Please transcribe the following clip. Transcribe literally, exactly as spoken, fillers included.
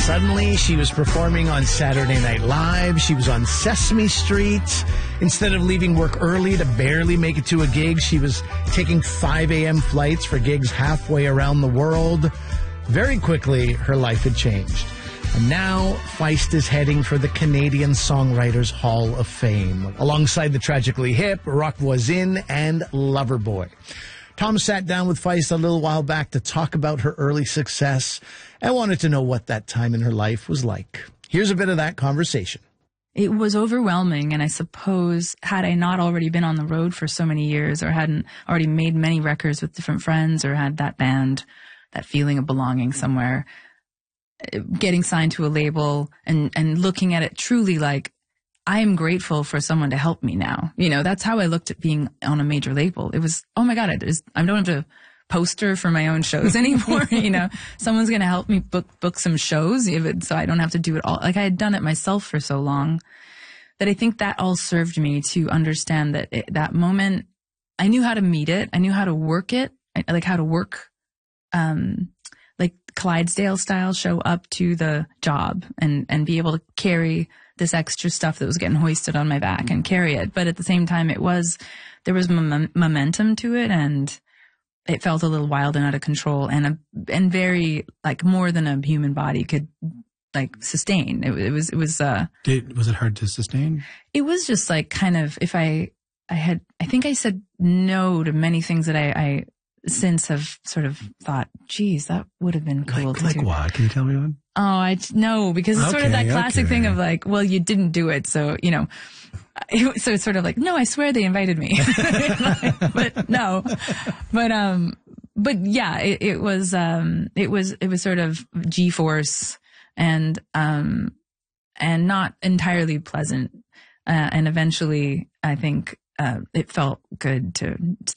Suddenly, she was performing on Saturday Night Live. She was on Sesame Street. Instead of leaving work early to barely make it to a gig, she was taking five a.m. flights for gigs halfway around the world. Very quickly, her life had changed. And now, Feist is heading for the Canadian Songwriters Hall of Fame, alongside the Tragically Hip, Rock Voisine, and Loverboy. Tom sat down with Feist a little while back to talk about her early success and wanted to know what that time in her life was like. Here's a bit of that conversation. It was overwhelming, and I suppose had I not already been on the road for so many years or hadn't already made many records with different friends or had that band, that feeling of belonging somewhere, getting signed to a label and, and looking at it truly like, I am grateful for someone to help me now. You know, that's how I looked at being on a major label. It was, oh my God, I, just, I don't have to poster for my own shows anymore. You know, someone's going to help me book, book some shows even, so I don't have to do it all. Like I had done it myself for so long that I think that all served me to understand that it, that moment, I knew how to meet it. I knew how to work it, I, like how to work, um, like Clydesdale style, show up to the job and, and be able to carry this extra stuff that was getting hoisted on my back and carry it. But at the same time, it was, there was mom- momentum to it, and it felt a little wild and out of control and, a, and very like more than a human body could like sustain. It, it was, it was, uh, Did, was it hard to sustain? It was just like kind of, if I, I had, I think I said no to many things that I, I since have sort of thought, geez, that would have been cool like, to like do. Like what? Can you tell me one? Oh, I no, because it's okay, sort of that classic okay. thing of like, well, you didn't do it, so you know. It, so it's sort of like, no, I swear they invited me, but no, but um, but yeah, it, it was um, it was it was sort of G-force and um, and not entirely pleasant, uh, and eventually, I think uh, it felt good to